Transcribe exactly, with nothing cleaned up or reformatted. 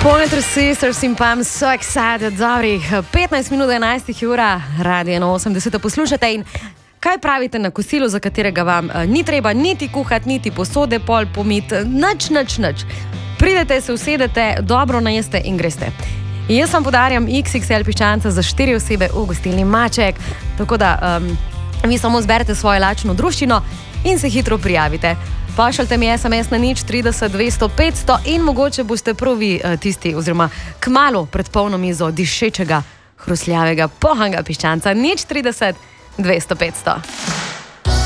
Pointer Sisters in Pam, so excited, dobrih petnajst minut do enajstih ura, Radio ena osemdeset poslušate in kaj pravite na kosilo, za katerega vam uh, ni treba niti kuhati, niti posode pol pomiti, nič, nič, nič. Pridete, se usedete, dobro najeste in greste. In jaz vam podarjam iks iks el piščanca za štiri osebe v gostilni Maček, tako da um, vi samo zberete svojo lačno druščino in se hitro prijavite. Pošljite mi es em es na nič trideset dvesto petsto in mogoče boste pravi tisti, oziroma kmalu pred polno mizo dišečega, hrustljavega, pohanga piščanca. nič trideset dvesto petsto.